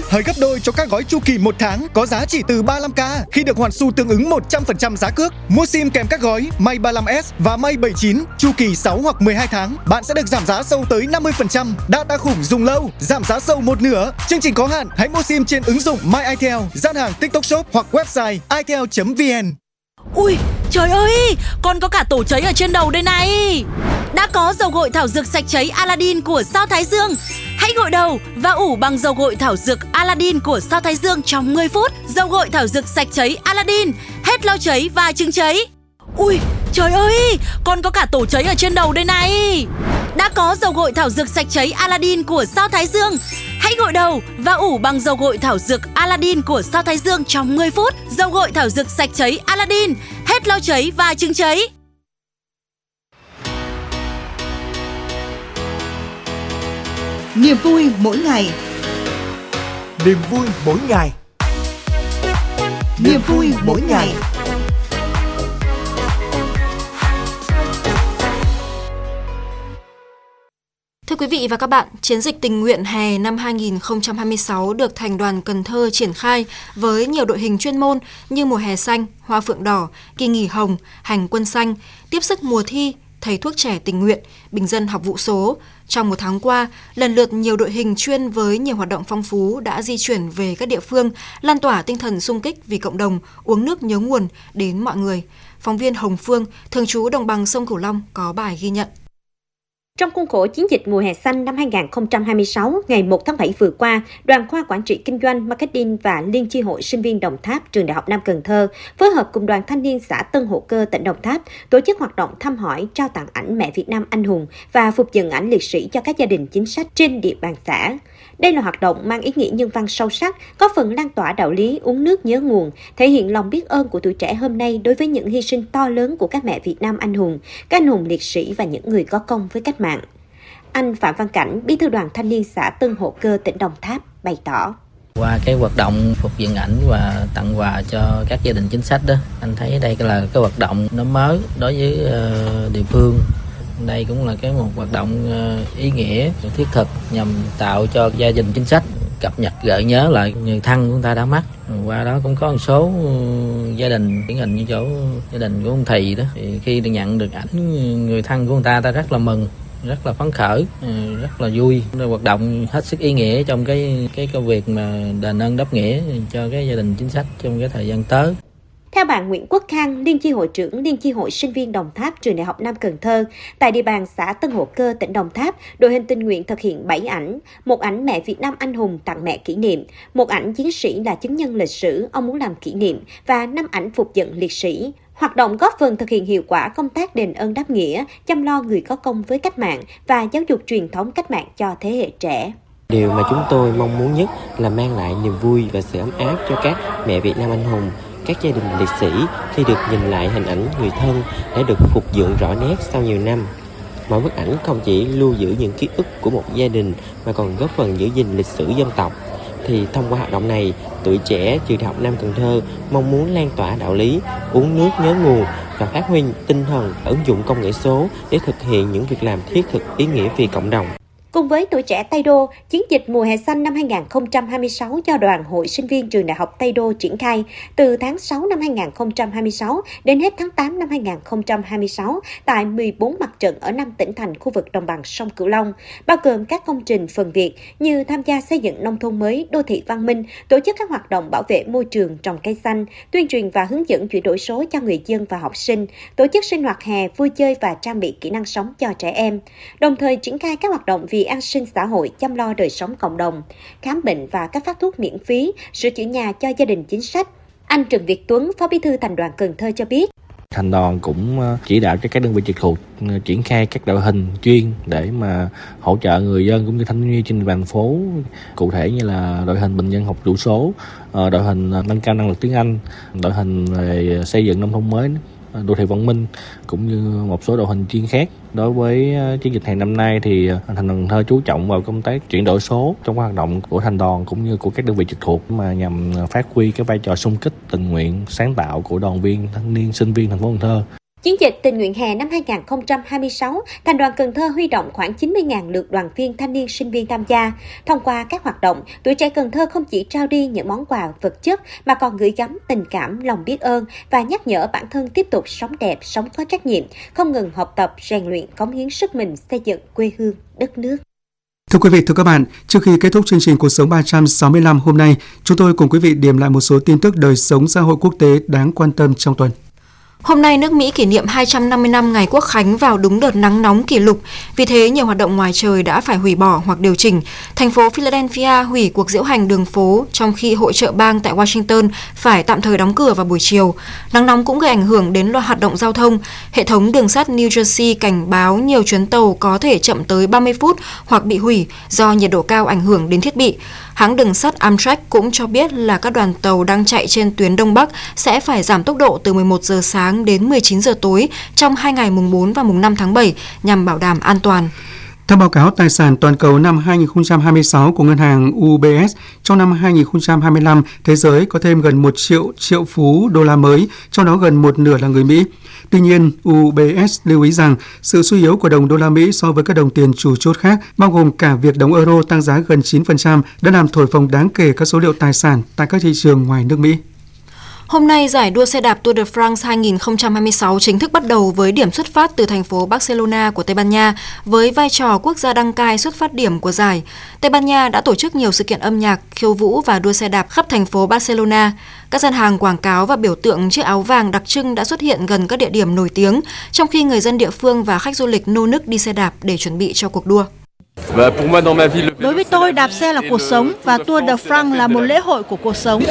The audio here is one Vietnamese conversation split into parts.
hơi gấp đôi cho các gói chu kỳ 1 tháng có giá chỉ từ 35k khi được hoàn xu tương ứng 100% giá cước. Mua sim kèm các gói May 35S và May 79 chu kỳ 6 hoặc 12 tháng, bạn sẽ được giảm giá sâu tới 50%. Data khủng dùng lâu, giảm giá sâu một nửa. Chương trình có hạn, hãy mua sim trên ứng dụng My Itel, gian hàng TikTok Shop hoặc website itel.vn. Ui, trời ơi, con có cả tổ cháy ở trên đầu đây này. Đã có dầu gội thảo dược sạch cháy Aladdin của Sao Thái Dương. Hãy gội đầu và ủ bằng dầu gội thảo dược Aladdin của Sao Thái Dương trong 10 phút. Dầu gội thảo dược sạch cháy Aladdin, hết lau cháy và chứng cháy. Ui, trời ơi, con có cả tổ cháy ở trên đầu đây này. Đã có dầu gội thảo dược sạch cháy Aladdin của Sao Thái Dương. Hãy gội đầu và ủ bằng dầu gội thảo dược Aladdin của Sao Thái Dương trong 10 phút. Dầu gội thảo dược sạch cháy Aladdin, hết lau cháy và chứng cháy. Niềm vui mỗi ngày. Niềm vui mỗi ngày. Niềm vui mỗi ngày. Thưa quý vị và các bạn, chiến dịch tình nguyện hè năm 2026 được Thành đoàn Cần Thơ triển khai với nhiều đội hình chuyên môn như mùa hè xanh, hoa phượng đỏ, kỳ nghỉ hồng, hành quân xanh, tiếp sức mùa thi, thầy thuốc trẻ tình nguyện, bình dân học vụ số. Trong một tháng qua, lần lượt nhiều đội hình chuyên với nhiều hoạt động phong phú đã di chuyển về các địa phương, lan tỏa tinh thần xung kích vì cộng đồng, uống nước nhớ nguồn đến mọi người. Phóng viên Hồng Phương, thường trú đồng bằng sông Cửu Long có bài ghi nhận. Trong khuôn khổ chiến dịch mùa hè xanh năm 2026, ngày 1 tháng 7 vừa qua, Đoàn khoa Quản trị Kinh doanh, Marketing và Liên chi hội sinh viên Đồng Tháp, Trường Đại học Nam Cần Thơ phối hợp cùng Đoàn Thanh niên xã Tân Hộ Cơ, tỉnh Đồng Tháp tổ chức hoạt động thăm hỏi, trao tặng ảnh mẹ Việt Nam anh hùng và phục dựng ảnh liệt sĩ cho các gia đình chính sách trên địa bàn xã. Đây là hoạt động mang ý nghĩa nhân văn sâu sắc, có phần lan tỏa đạo lý uống nước nhớ nguồn, thể hiện lòng biết ơn của tuổi trẻ hôm nay đối với những hy sinh to lớn của các mẹ Việt Nam anh hùng, các anh hùng liệt sĩ và những người có công với cách mạng. Anh Phạm Văn Cảnh, Bí thư Đoàn Thanh niên xã Tân Hộ Cơ, tỉnh Đồng Tháp bày tỏ. Qua cái hoạt động phục dựng ảnh và tặng quà cho các gia đình chính sách đó, anh thấy đây là cái hoạt động nó mới đối với địa phương. Đây cũng là một hoạt động ý nghĩa, thiết thực nhằm tạo cho gia đình chính sách cập nhật gợi nhớ lại người thân của người ta đã mất. Qua đó cũng có một số gia đình điển hình như chỗ gia đình của ông Thầy đó, thì khi được nhận được ảnh người thân của người ta rất là mừng, rất là phấn khởi, rất là vui. Hoạt động hết sức ý nghĩa trong cái công việc mà đền ơn đáp nghĩa cho cái gia đình chính sách trong cái thời gian tới. Theo bạn Nguyễn Quốc Khang, Liên chi hội trưởng Liên chi hội sinh viên Đồng Tháp, Trường Đại học Nam Cần Thơ, tại địa bàn xã Tân Hộ Cơ, tỉnh Đồng Tháp, đội hình tình nguyện thực hiện 7 ảnh, một ảnh mẹ Việt Nam anh hùng tặng mẹ kỷ niệm, một ảnh chiến sĩ là chứng nhân lịch sử ông muốn làm kỷ niệm và 5 ảnh phục dựng liệt sĩ. Hoạt động góp phần thực hiện hiệu quả công tác đền ơn đáp nghĩa, chăm lo người có công với cách mạng và giáo dục truyền thống cách mạng cho thế hệ trẻ. Điều mà chúng tôi mong muốn nhất là mang lại niềm vui và sự ấm áp cho các mẹ Việt Nam anh hùng, các gia đình liệt sĩ khi được nhìn lại hình ảnh người thân đã được phục dựng rõ nét sau nhiều năm. Mỗi bức ảnh không chỉ lưu giữ những ký ức của một gia đình mà còn góp phần giữ gìn lịch sử dân tộc. Thì thông qua hoạt động này, tuổi trẻ Trường Đại học Nam Cần Thơ mong muốn lan tỏa đạo lý uống nước nhớ nguồn và phát huy tinh thần ứng dụng công nghệ số để thực hiện những việc làm thiết thực ý nghĩa vì cộng đồng. Cùng với tuổi trẻ Tây Đô, chiến dịch mùa hè xanh năm 2026 do Đoàn Hội sinh viên Trường Đại học Tây Đô triển khai từ tháng 6 năm 2026 đến hết tháng 8 năm 2026 tại 14 mặt trận ở 5 tỉnh thành khu vực đồng bằng sông Cửu Long, bao gồm các công trình phần việc như tham gia xây dựng nông thôn mới, đô thị văn minh, tổ chức các hoạt động bảo vệ môi trường, trồng cây xanh, tuyên truyền và hướng dẫn chuyển đổi số cho người dân và học sinh, tổ chức sinh hoạt hè, vui chơi và trang bị kỹ năng sống cho trẻ em, đồng thời triển khai các hoạt động vì an sinh xã hội, chăm lo đời sống cộng đồng, khám bệnh và các phát thuốc miễn phí, sửa chữa nhà cho gia đình chính sách. Anh Trần Việt Tuấn, Phó Bí thư Thành đoàn Cần Thơ cho biết. Thành đoàn cũng chỉ đạo cho các đơn vị trực thuộc triển khai các đội hình chuyên để mà hỗ trợ người dân cũng như thanh niên trên địa bàn thành phố, cụ thể như là đội hình bệnh nhân học đủ số, đội hình nâng cao năng lực tiếng Anh, đội hình về xây dựng nông thôn mới, đô thị văn minh cũng như một số đội hình chuyên khác. Đối với chiến dịch hè năm nay thì Thành đoàn Cần Thơ chú trọng vào công tác chuyển đổi số trong hoạt động của thành đoàn cũng như của các đơn vị trực thuộc mà nhằm phát huy cái vai trò xung kích tình nguyện sáng tạo của đoàn viên thanh niên sinh viên thành phố Cần Thơ. Chiến dịch tình nguyện hè năm 2026, Thành đoàn Cần Thơ huy động khoảng 90.000 lượt đoàn viên thanh niên sinh viên tham gia. Thông qua các hoạt động, tuổi trẻ Cần Thơ không chỉ trao đi những món quà vật chất mà còn gửi gắm tình cảm, lòng biết ơn và nhắc nhở bản thân tiếp tục sống đẹp, sống có trách nhiệm, không ngừng học tập, rèn luyện, cống hiến sức mình xây dựng quê hương, đất nước. Thưa quý vị, thưa các bạn, trước khi kết thúc chương trình Cuộc sống 365 hôm nay, chúng tôi cùng quý vị điểm lại một số tin tức đời sống xã hội quốc tế đáng quan tâm trong tuần. Hôm nay, nước Mỹ kỷ niệm 250 năm ngày Quốc khánh vào đúng đợt nắng nóng kỷ lục. Vì thế, nhiều hoạt động ngoài trời đã phải hủy bỏ hoặc điều chỉnh. Thành phố Philadelphia hủy cuộc diễu hành đường phố, trong khi hội chợ bang tại Washington phải tạm thời đóng cửa vào buổi chiều. Nắng nóng cũng gây ảnh hưởng đến loạt hoạt động giao thông. Hệ thống đường sắt New Jersey cảnh báo nhiều chuyến tàu có thể chậm tới 30 phút hoặc bị hủy do nhiệt độ cao ảnh hưởng đến thiết bị. Hãng đường sắt Amtrak cũng cho biết là các đoàn tàu đang chạy trên tuyến Đông Bắc sẽ phải giảm tốc độ từ 11 giờ sáng đến 19 giờ tối trong 2 ngày mùng 4 và mùng 5 tháng 7 nhằm bảo đảm an toàn. Theo báo cáo tài sản toàn cầu năm 2026 của ngân hàng UBS, trong năm 2025, thế giới có thêm gần 1 triệu phú đô la mới, trong đó gần một nửa là người Mỹ. Tuy nhiên, UBS lưu ý rằng sự suy yếu của đồng đô la Mỹ so với các đồng tiền chủ chốt khác, bao gồm cả việc đồng euro tăng giá gần 9%, đã làm thổi phồng đáng kể các số liệu tài sản tại các thị trường ngoài nước Mỹ. Hôm nay, giải đua xe đạp Tour de France 2026 chính thức bắt đầu với điểm xuất phát từ thành phố Barcelona của Tây Ban Nha, với vai trò quốc gia đăng cai xuất phát điểm của giải. Tây Ban Nha đã tổ chức nhiều sự kiện âm nhạc, khiêu vũ và đua xe đạp khắp thành phố Barcelona. Các gian hàng quảng cáo và biểu tượng chiếc áo vàng đặc trưng đã xuất hiện gần các địa điểm nổi tiếng, trong khi người dân địa phương và khách du lịch nô nức đi xe đạp để chuẩn bị cho cuộc đua. Đối với tôi, đạp xe là cuộc sống và Tour de France là một lễ hội của cuộc sống.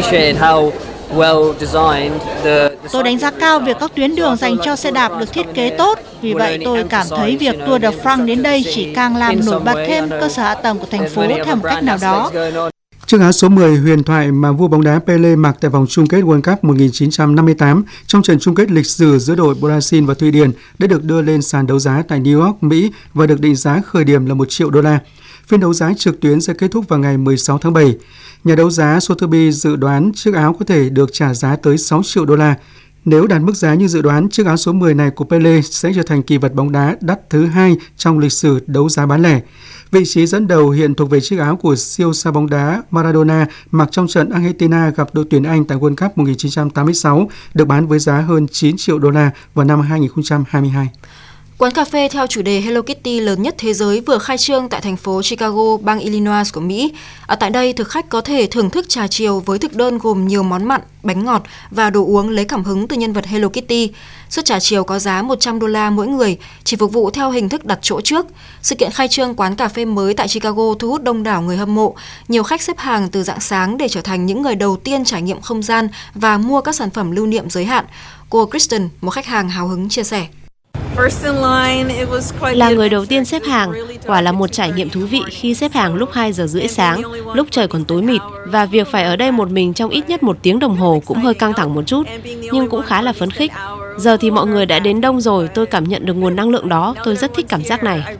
Tôi đánh giá cao việc các tuyến đường dành cho xe đạp được thiết kế tốt. Vì vậy, tôi cảm thấy việc Tour de France đến đây chỉ càng làm nổi bật thêm cơ sở hạ tầng của thành phố theo một cách nào đó. Chiếc áo số 10 huyền thoại mà vua bóng đá Pele mặc tại vòng chung kết World Cup 1958 trong trận chung kết lịch sử giữa đội Brazil và Thụy Điển đã được đưa lên sàn đấu giá tại New York, Mỹ và được định giá khởi điểm là 1 triệu đô la. Phiên đấu giá trực tuyến sẽ kết thúc vào ngày 16 tháng 7. Nhà đấu giá Sotheby's dự đoán chiếc áo có thể được trả giá tới 6 triệu đô la. Nếu đạt mức giá như dự đoán, chiếc áo số 10 này của Pele sẽ trở thành kỳ vật bóng đá đắt thứ 2 trong lịch sử đấu giá bán lẻ. Vị trí dẫn đầu hiện thuộc về chiếc áo của siêu sao bóng đá Maradona mặc trong trận Argentina gặp đội tuyển Anh tại World Cup 1986, được bán với giá hơn 9 triệu đô la vào năm 2022. Quán cà phê theo chủ đề Hello Kitty lớn nhất thế giới vừa khai trương tại thành phố Chicago, bang Illinois của Mỹ. Ở tại đây, thực khách có thể thưởng thức trà chiều với thực đơn gồm nhiều món mặn, bánh ngọt và đồ uống lấy cảm hứng từ nhân vật Hello Kitty. Suất trà chiều có giá 100 đô la mỗi người, chỉ phục vụ theo hình thức đặt chỗ trước. Sự kiện khai trương quán cà phê mới tại Chicago thu hút đông đảo người hâm mộ. Nhiều khách xếp hàng từ rạng sáng để trở thành những người đầu tiên trải nghiệm không gian và mua các sản phẩm lưu niệm giới hạn. Cô Kristen, một khách hàng hào hứng chia sẻ. Là người đầu tiên xếp hàng, quả là một trải nghiệm thú vị khi xếp hàng lúc 2 giờ rưỡi sáng, lúc trời còn tối mịt, và việc phải ở đây một mình trong ít nhất 1 tiếng đồng hồ cũng hơi căng thẳng một chút, nhưng cũng khá là phấn khích. Giờ thì mọi người đã đến đông rồi, tôi cảm nhận được nguồn năng lượng đó, tôi rất thích cảm giác này.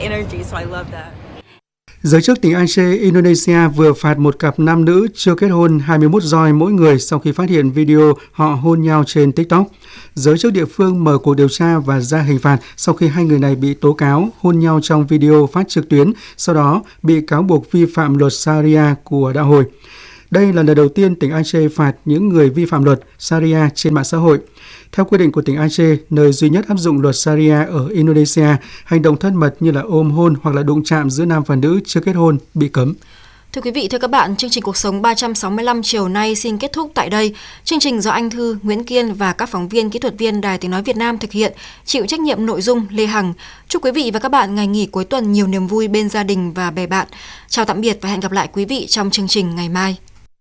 Giới chức tỉnh Aceh, Indonesia vừa phạt một cặp nam nữ chưa kết hôn 21 roi mỗi người sau khi phát hiện video họ hôn nhau trên TikTok. Giới chức địa phương mở cuộc điều tra và ra hình phạt sau khi hai người này bị tố cáo hôn nhau trong video phát trực tuyến, sau đó bị cáo buộc vi phạm luật Sharia của đạo hồi. Đây là lần đầu tiên tỉnh Aceh phạt những người vi phạm luật Sharia trên mạng xã hội. Theo quy định của tỉnh Aceh, nơi duy nhất áp dụng luật Sharia ở Indonesia, hành động thân mật như là ôm hôn hoặc là đụng chạm giữa nam và nữ chưa kết hôn bị cấm. Thưa quý vị, thưa các bạn, chương trình Cuộc sống 365 chiều nay xin kết thúc tại đây. Chương trình do Anh Thư, Nguyễn Kiên và các phóng viên kỹ thuật viên Đài Tiếng Nói Việt Nam thực hiện, chịu trách nhiệm nội dung Lê Hằng. Chúc quý vị và các bạn ngày nghỉ cuối tuần nhiều niềm vui bên gia đình và bè bạn. Chào tạm biệt và hẹn gặp lại quý vị trong chương trình ngày mai.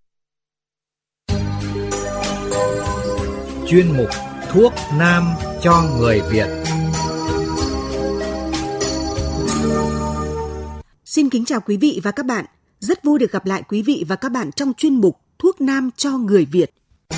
Chuyên mục Thuốc Nam cho người Việt. Xin kính chào quý vị và các bạn. Rất vui được gặp lại quý vị và các bạn trong chuyên mục Thuốc Nam cho người Việt.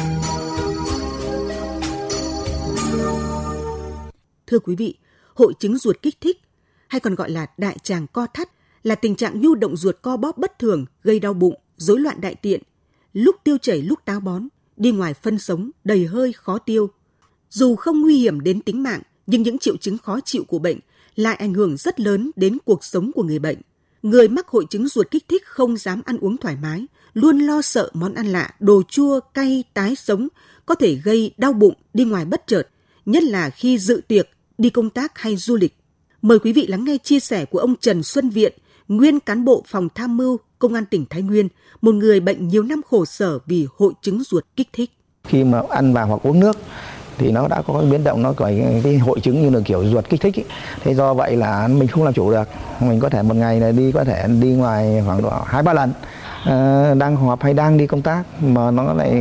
Thưa quý vị, hội chứng ruột kích thích, hay còn gọi là đại tràng co thắt, là tình trạng nhu động ruột co bóp bất thường, gây đau bụng, rối loạn đại tiện, lúc tiêu chảy lúc táo bón, đi ngoài phân sống, đầy hơi, khó tiêu. Dù không nguy hiểm đến tính mạng, nhưng những triệu chứng khó chịu của bệnh lại ảnh hưởng rất lớn đến cuộc sống của người bệnh. Người mắc hội chứng ruột kích thích không dám ăn uống thoải mái, luôn lo sợ món ăn lạ, đồ chua, cay, tái sống có thể gây đau bụng, đi ngoài bất chợt, nhất là khi dự tiệc, đi công tác hay du lịch. Mời quý vị lắng nghe chia sẻ của ông Trần Xuân Viện, nguyên cán bộ phòng tham mưu Công an tỉnh Thái Nguyên, một người bệnh nhiều năm khổ sở vì hội chứng ruột kích thích. Khi mà ăn vào hoặc uống nước thì nó đã có biến động, nó có cái hội chứng như là kiểu ruột kích thích ấy. Thế do vậy là mình không làm chủ được, mình có thể một ngày này có thể đi ngoài khoảng độ 2-3 lần, đang họp hay đang đi công tác mà nó lại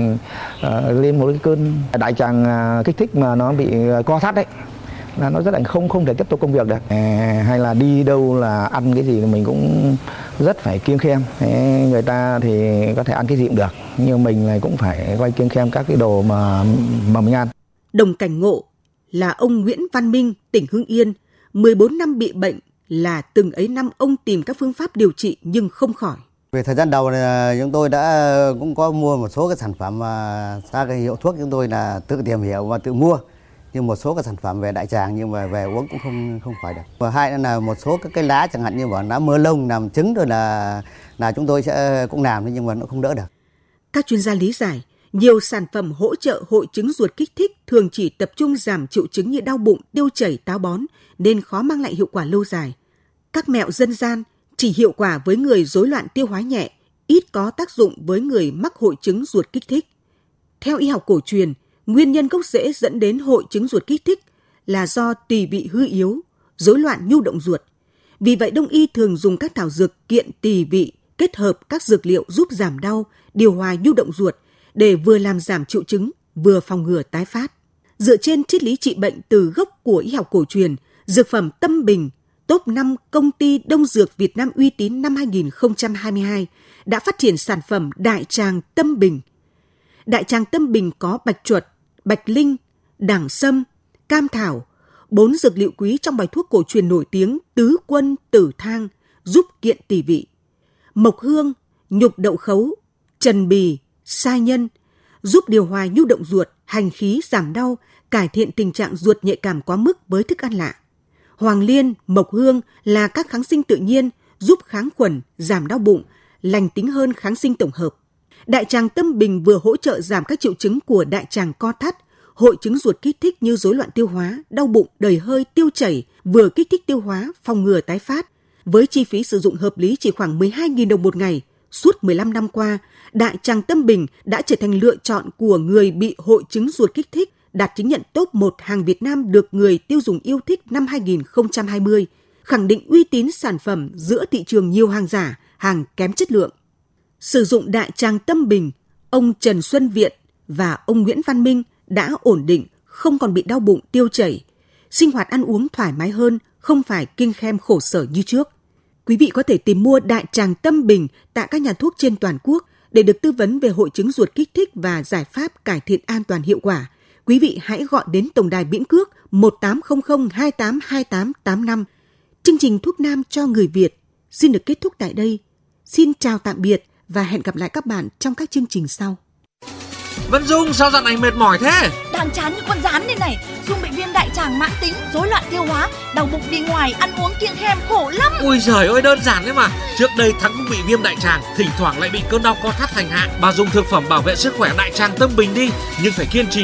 lên một cái cơn đại tràng kích thích mà nó bị co thắt đấy, là nó rất là không thể tiếp tục công việc được. Hay là đi đâu là ăn cái gì mình cũng rất phải kiêng khem. Người ta thì có thể ăn cái gì cũng được, nhưng mình này cũng phải quay kiêng khem các cái đồ mà mình ăn. Đồng cảnh ngộ là ông Nguyễn Văn Minh, tỉnh Hưng Yên, 14 năm bị bệnh, là từng ấy năm ông tìm các phương pháp điều trị nhưng không khỏi. Về thời gian đầu này, chúng tôi đã cũng có mua một số cái sản phẩm mà ra cái hiệu thuốc, chúng tôi là tự tìm hiểu và tự mua. Nhưng một số các sản phẩm về đại tràng nhưng mà về uống cũng không khỏi được. Và hai là một số các cái lá chẳng hạn như là lá mơ lông làm trứng rồi là chúng tôi sẽ cũng làm nhưng mà nó không đỡ được. Các chuyên gia lý giải, nhiều sản phẩm hỗ trợ hội chứng ruột kích thích thường chỉ tập trung giảm triệu chứng như đau bụng, tiêu chảy, táo bón nên khó mang lại hiệu quả lâu dài. Các mẹo dân gian chỉ hiệu quả với người rối loạn tiêu hóa nhẹ, ít có tác dụng với người mắc hội chứng ruột kích thích. Theo y học cổ truyền, nguyên nhân gốc rễ dẫn đến hội chứng ruột kích thích là do tỳ vị hư yếu, rối loạn nhu động ruột. Vì vậy, Đông y thường dùng các thảo dược kiện tỳ vị kết hợp các dược liệu giúp giảm đau, điều hòa nhu động ruột để vừa làm giảm triệu chứng, vừa phòng ngừa tái phát. Dựa trên triết lý trị bệnh từ gốc của y học cổ truyền, dược phẩm Tâm Bình, top 5 công ty đông dược Việt Nam uy tín năm 2022, đã phát triển sản phẩm đại tràng Tâm Bình. Đại tràng Tâm Bình có bạch chuột, bạch linh, đẳng sâm, cam thảo, 4 dược liệu quý trong bài thuốc cổ truyền nổi tiếng tứ quân tử thang giúp kiện tỳ vị. Mộc hương, nhục đậu khấu, trần bì, sa nhân giúp điều hòa nhu động ruột, hành khí, giảm đau, cải thiện tình trạng ruột nhạy cảm quá mức với thức ăn lạ. Hoàng liên, mộc hương là các kháng sinh tự nhiên giúp kháng khuẩn, giảm đau bụng, lành tính hơn kháng sinh tổng hợp. Đại tràng Tâm Bình vừa hỗ trợ giảm các triệu chứng của đại tràng co thắt, hội chứng ruột kích thích như rối loạn tiêu hóa, đau bụng, đầy hơi, tiêu chảy, vừa kích thích tiêu hóa, phòng ngừa tái phát. Với chi phí sử dụng hợp lý chỉ khoảng 12.000 đồng một ngày, suốt 15 năm qua, đại tràng Tâm Bình đã trở thành lựa chọn của người bị hội chứng ruột kích thích, đạt chứng nhận top 1 hàng Việt Nam được người tiêu dùng yêu thích năm 2020, khẳng định uy tín sản phẩm giữa thị trường nhiều hàng giả, hàng kém chất lượng. Sử dụng đại tràng Tâm Bình, ông Trần Xuân Viện và ông Nguyễn Văn Minh đã ổn định, không còn bị đau bụng, tiêu chảy, sinh hoạt ăn uống thoải mái hơn, không phải kiêng khem khổ sở như trước. Quý vị có thể tìm mua đại tràng Tâm Bình tại các nhà thuốc trên toàn quốc để được tư vấn về hội chứng ruột kích thích và giải pháp cải thiện an toàn hiệu quả. Quý vị hãy gọi đến tổng đài miễn cước 1800 282885. Chương trình Thuốc Nam cho người Việt xin được kết thúc tại đây. Xin chào tạm biệt và hẹn gặp lại các bạn trong các chương trình sau. Vân Dung, sao dạo này mệt mỏi thế? Đang chán như con rán đây này. Dung bị viêm đại tràng mãn tính, rối loạn tiêu hóa, đau bụng đi ngoài, ăn uống kiêng khem khổ lắm. Ui giời ơi, đơn giản đấy mà. Trước đây Thắng cũng bị viêm đại tràng, thỉnh thoảng lại bị cơn đau co thắt hành hạ. Bà dùng thực phẩm bảo vệ sức khỏe đại tràng Tâm Bình đi, nhưng phải kiên trì